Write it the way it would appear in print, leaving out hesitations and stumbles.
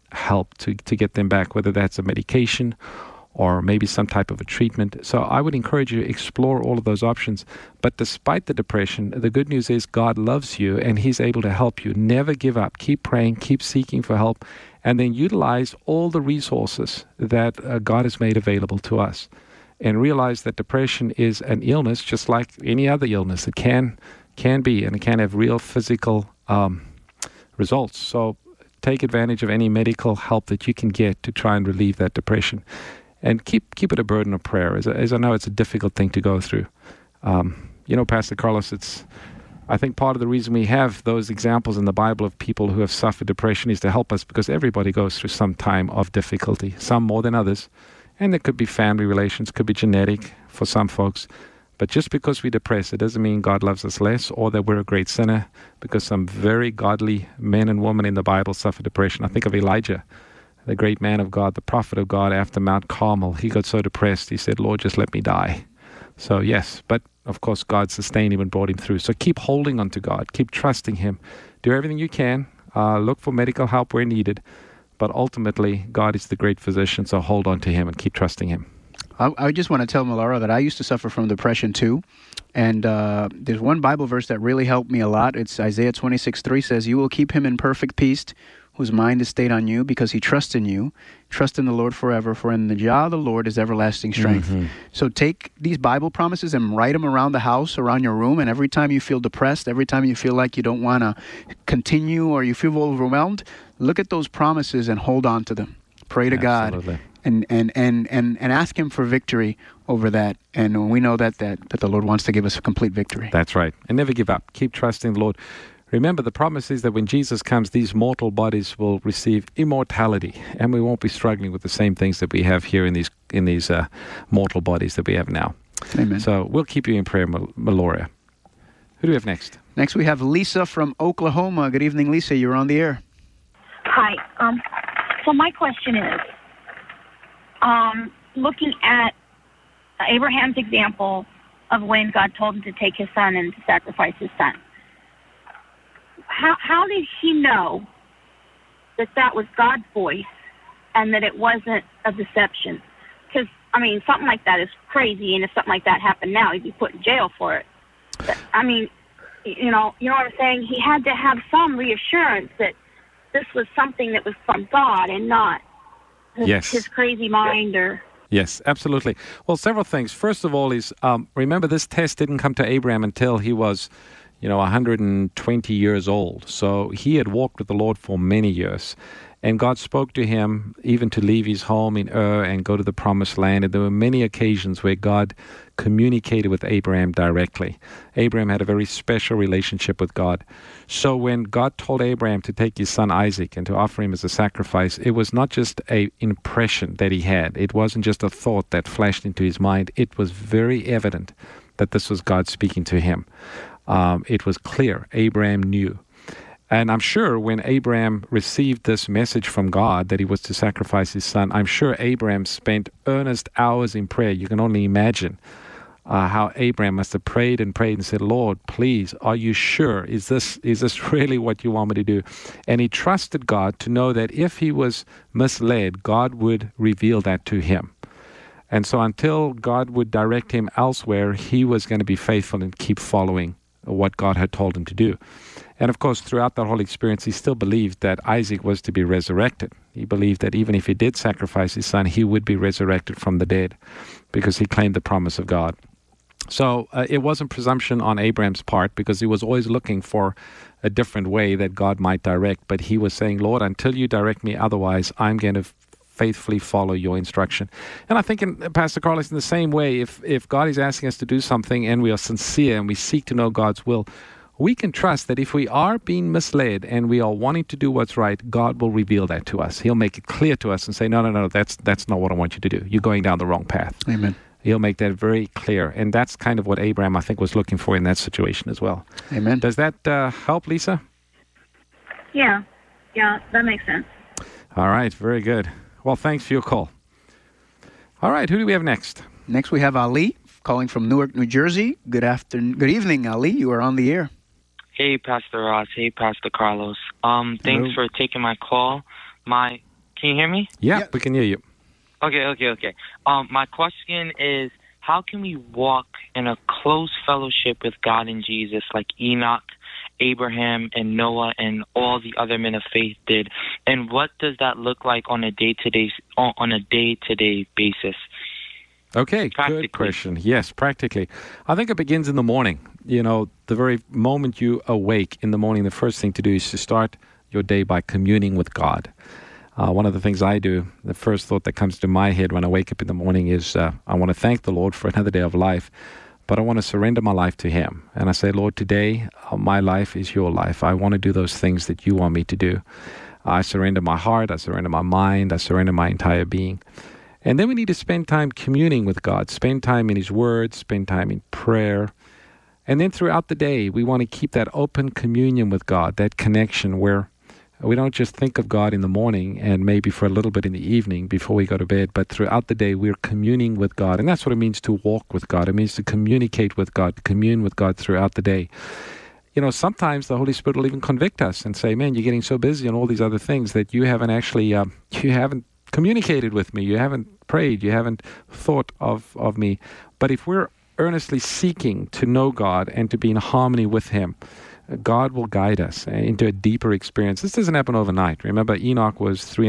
help to get them back, whether that's a medication or maybe some type of a treatment. So I would encourage you to explore all of those options. But despite the depression, the good news is God loves you and He's able to help you. Never give up. Keep praying, keep seeking for help, and then utilize all the resources that God has made available to us. And realize that depression is an illness just like any other illness. It can be, and it can have real physical results. So take advantage of any medical help that you can get to try and relieve that depression. And keep it a burden of prayer, as I know it's a difficult thing to go through. Pastor Carlos, I think part of the reason we have those examples in the Bible of people who have suffered depression is to help us, because everybody goes through some time of difficulty, some more than others. And it could be family relations, could be genetic for some folks. But just because we're depressed, it doesn't mean God loves us less or that we're a great sinner, because some very godly men and women in the Bible suffered depression. I think of Elijah, the great man of God, the prophet of God after Mount Carmel. He got so depressed, he said, Lord, just let me die. So yes, but of course God sustained him and brought him through. So keep holding on to God, keep trusting Him. Do everything you can, look for medical help where needed, but ultimately God is the great physician, so hold on to Him and keep trusting Him. I just want to tell Melora that I used to suffer from depression too. And there's one Bible verse that really helped me a lot. It's Isaiah 26:3 says, "You will keep him in perfect peace, whose mind is stayed on you, because he trusts in you. Trust in the Lord forever, for in the Jah of the Lord is everlasting strength." Mm-hmm. So take these Bible promises and write them around the house, around your room, and every time you feel depressed, every time you feel like you don't want to continue or you feel overwhelmed, look at those promises and hold on to them. Pray to Absolutely. God. And ask Him for victory over that. And we know that the Lord wants to give us a complete victory. That's right. And never give up. Keep trusting the Lord. Remember, the promise is that when Jesus comes, these mortal bodies will receive immortality, and we won't be struggling with the same things that we have here in these mortal bodies that we have now. Amen. So we'll keep you in prayer, Meloria. Who do we have next? Next we have Lisa from Oklahoma. Good evening, Lisa. You're on the air. Hi. So my question is, looking at Abraham's example of when God told him to take his son and to sacrifice his son, how did he know that was God's voice and that it wasn't a deception? Because, something like that is crazy, and if something like that happened now, he'd be put in jail for it. You know what I'm saying? He had to have some reassurance that this was something that was from God and not his crazy mind or... Yes, absolutely. Well, several things. First of all is, remember, this test didn't come to Abraham until he was, 120 years old. So he had walked with the Lord for many years. And God spoke to him even to leave his home in Ur and go to the promised land. And there were many occasions where God communicated with Abraham directly. Abraham had a very special relationship with God. So when God told Abraham to take his son Isaac and to offer him as a sacrifice, it was not just an impression that he had. It wasn't just a thought that flashed into his mind. It was very evident that this was God speaking to him. It was clear. Abraham knew. And I'm sure when Abraham received this message from God that he was to sacrifice his son, I'm sure Abraham spent earnest hours in prayer. You can only imagine how Abraham must have prayed and said, Lord, please, are you sure? Is this really what you want me to do? And he trusted God to know that if he was misled, God would reveal that to him. And so until God would direct him elsewhere, he was going to be faithful and keep following what God had told him to do. And of course, throughout that whole experience, he still believed that Isaac was to be resurrected. He believed that even if he did sacrifice his son, he would be resurrected from the dead because he claimed the promise of God. So it wasn't presumption on Abraham's part, because he was always looking for a different way that God might direct. But he was saying, Lord, until you direct me otherwise, I'm going to faithfully follow your instruction. And I think, Pastor Carlos, in the same way, if God is asking us to do something and we are sincere and we seek to know God's will, we can trust that if we are being misled and we are wanting to do what's right, God will reveal that to us. He'll make it clear to us and say, no, that's not what I want you to do. You're going down the wrong path. Amen. He'll make that very clear. And that's kind of what Abraham, I think, was looking for in that situation as well. Amen. Does that help, Lisa? Yeah, that makes sense. All right, very good. Well, thanks for your call. All right, who do we have next? Next we have Ali, calling from Newark, New Jersey. Good evening, Ali. You are on the air. Hey, Pastor Ross. Hey, Pastor Carlos. Thanks for taking my call. My Can you hear me? Yeah, Yeah. we can hear you. Okay. My question is, how can we walk in a close fellowship with God and Jesus like Enoch, Abraham, and Noah, and all the other men of faith did? And what does that look like on a day-to-day basis? Okay, Practically. good question. Yes, practically. I think it begins in the morning. You know, the very moment you awake in the morning, the first thing to do is to start your day by communing with God. One of the things I do, the first thought that comes to my head when I wake up in the morning is I want to thank the Lord for another day of life, but I want to surrender my life to Him. And I say, Lord, today my life is your life. I want to do those things that you want me to do. I surrender my heart, I surrender my mind, I surrender my entire being. And then we need to spend time communing with God, spend time in His Word, spend time in prayer. And then throughout the day, we want to keep that open communion with God, that connection where we don't just think of God in the morning and maybe for a little bit in the evening before we go to bed, but throughout the day, we're communing with God. And that's what it means to walk with God. It means to communicate with God, to commune with God throughout the day. You know, sometimes the Holy Spirit will even convict us and say, man, you're getting so busy on all these other things that you haven't actually, you haven't communicated with me, you haven't prayed, you haven't thought of me. But if we're earnestly seeking to know God and to be in harmony with Him, God will guide us into a deeper experience. This doesn't happen overnight. Remember, Enoch was